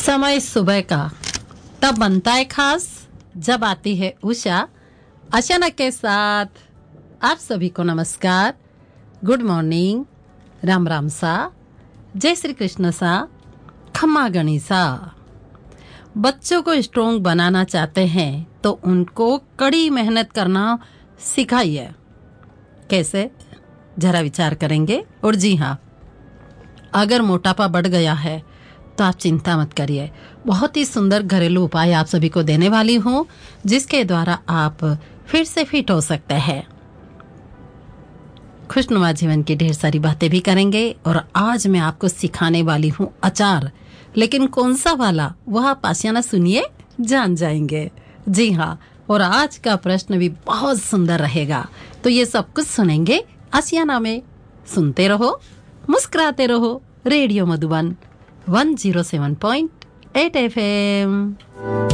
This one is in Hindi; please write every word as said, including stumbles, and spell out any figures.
समय सुबह का तब बनता है खास जब आती है उषा। अचानक के साथ आप सभी को नमस्कार, गुड मॉर्निंग, राम राम सा, जय श्री कृष्ण सा, खम्मा गणिसा। बच्चों को स्ट्रोंग बनाना चाहते हैं तो उनको कड़ी मेहनत करना सिखाइए। कैसे, जरा विचार करेंगे। और जी हाँ, अगर मोटापा बढ़ गया है तो आप चिंता मत करिए, बहुत ही सुंदर घरेलू उपाय आप सभी को देने वाली हूँ जिसके द्वारा आप फिर से फिट हो सकते हैं। खुशनुमा जीवन की ढेर सारी बातें भी करेंगे और आज मैं आपको सिखाने वाली हूँ अचार, लेकिन कौन सा वाला वह आप आशियाना सुनिए, जान जाएंगे। जी हाँ, और आज का प्रश्न भी बहुत सुंदर रहेगा, तो ये सब कुछ सुनेंगे आशियाना में। सुनते रहो, मुस्कुराते रहो। Radio Madhuban one zero seven point eight F M.